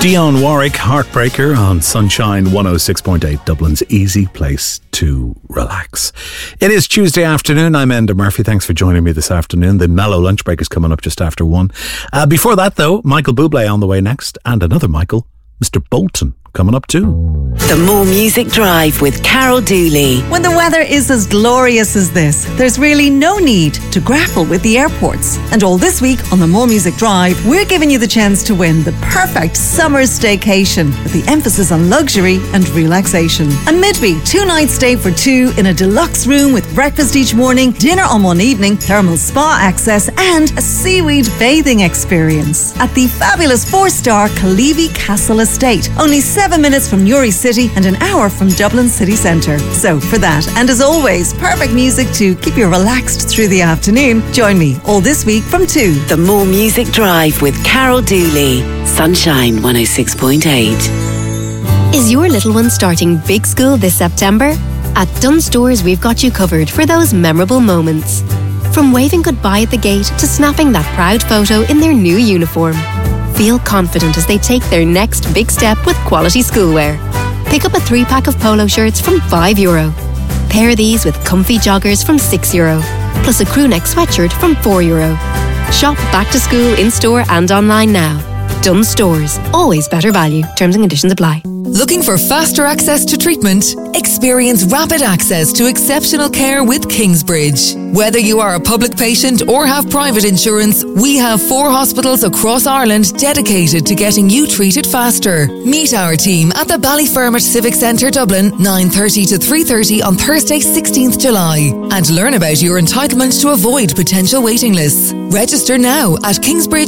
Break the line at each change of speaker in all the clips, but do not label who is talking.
Dionne Warwick, Heartbreaker on Sunshine 106.8, Dublin's easy place to relax. It is Tuesday afternoon. I'm Enda Murphy. Thanks for joining me this afternoon. The mellow lunch break is coming up just after 1. Before that, though, Michael Bublé on the way next, and another Michael, Mr. Bolton, coming up too.
The More Music Drive with Carol Dooley.
When the weather is as glorious as this, there's really no need to grapple with the airports. And all this week on the More Music Drive, we're giving you the chance to win the perfect summer staycation with the emphasis on luxury and relaxation. A Midby 2-night stay for 2 in a deluxe room with breakfast each morning, dinner on one evening, thermal spa access and a seaweed bathing experience at the fabulous 4-star Kalivi Castle Estate. Only 7 minutes from Newry City and an hour from Dublin city centre. So for that, and as always, perfect music to keep you relaxed through the afternoon, join me all this week from 2.
The More Music Drive with Carol Dooley. Sunshine 106.8.
Is your little one starting big school this September? At Dunnes Stores, we've got you covered for those memorable moments. From waving goodbye at the gate to snapping that proud photo in their new uniform. Feel confident as they take their next big step with quality schoolwear. Pick up a 3-pack of polo shirts from €5. Pair these with comfy joggers from €6, plus a crew neck sweatshirt from €4. Shop back to school in-store and online now. Dunnes Stores. Always better value. Terms and conditions apply.
Looking for faster access to treatment? Experience rapid access to exceptional care with Kingsbridge. Whether you are a public patient or have private insurance, we have 4 hospitals across Ireland dedicated to getting you treated faster. Meet our team at the Ballyfermot Civic Centre, Dublin, 9:30 to 3:30 on Thursday, 16th July. And learn about your entitlement to avoid potential waiting lists. Register now at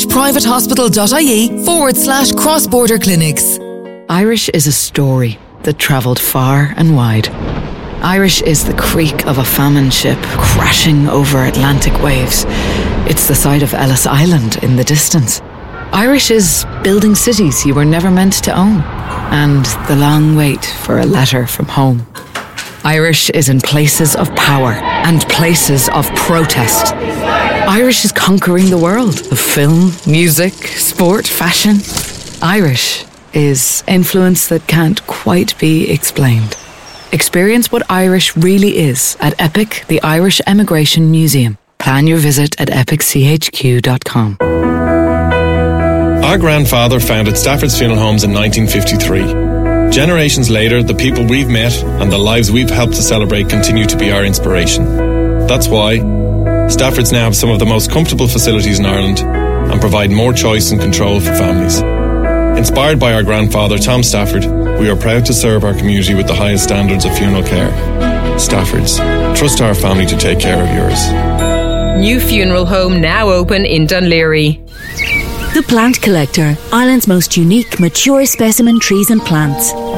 kingsbridgeprivatehospital.ie/cross-border clinics.
Irish is a story that travelled far and wide. Irish is the creak of a famine ship crashing over Atlantic waves. It's the sight of Ellis Island in the distance. Irish is building cities you were never meant to own, and the long wait for a letter from home. Irish is in places of power and places of protest. Irish is conquering the world of film, music, sport, fashion. Irish is influence that can't quite be explained. Experience what Irish really is at EPIC, the Irish Emigration Museum. Plan your visit at epicchq.com.
Our grandfather founded Stafford's Funeral Homes in 1953. Generations later, the people we've met and the lives we've helped to celebrate continue to be our inspiration. That's why Stafford's now have some of the most comfortable facilities in Ireland and provide more choice and control for families. Inspired by our grandfather, Tom Stafford, we are proud to serve our community with the highest standards of funeral care. Stafford's. Trust our family to take care of yours.
New funeral home now open in Dunleary.
The Plant Collector, Ireland's most unique, mature specimen trees and plants.